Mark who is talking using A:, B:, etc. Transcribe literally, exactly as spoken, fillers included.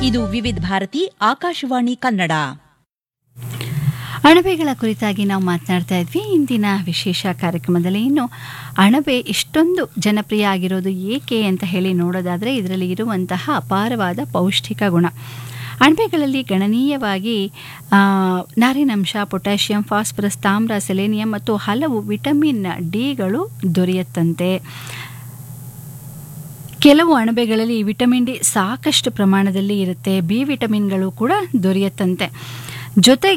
A: ಇದು ವಿವಿಧ ಭಾರತಿ ಆಕಾಶವಾಣಿ ಕನ್ನಡ.
B: ಅಣಬೆಗಳ ಕುರಿತಾಗಿ ನಾವು ಮಾತನಾಡ್ತಾ ಇದ್ವಿ ಇಂದಿನ ವಿಶೇಷ ಕಾರ್ಯಕ್ರಮದಲ್ಲಿ. ಇನ್ನು ಅಣಬೆ ಇಷ್ಟೊಂದು ಜನಪ್ರಿಯ ಆಗಿರೋದು ಏಕೆ ಅಂತ ಹೇಳಿ ನೋಡೋದಾದರೆ ಇದರಲ್ಲಿ ಇರುವಂತಹ ಅಪಾರವಾದ ಪೌಷ್ಟಿಕ ಗುಣ. ಅಣಬೆಗಳಲ್ಲಿ ಗಣನೀಯವಾಗಿ ನಾರಿನಂಶ, ಪೊಟ್ಯಾಷಿಯಂ, ಫಾಸ್ಫರಸ್, ತಾಮ್ರ, ಸೆಲೆನಿಯಂ ಮತ್ತು ಹಲವು ವಿಟಮಿನ್ ಡಿಗಳು ದೊರೆಯುತ್ತಂತೆ. ಕೆಲವು ಅಣಬೆಗಳಲ್ಲಿ ವಿಟಮಿನ್ ಡಿ ಸಾಕಷ್ಟು ಪ್ರಮಾಣದಲ್ಲಿ ಇರುತ್ತೆ. ಬಿ ವಿಟಮಿನ್ಗಳು ಕೂಡ ದೊರೆಯುತ್ತಂತೆ. ಜೊತೆಗೆ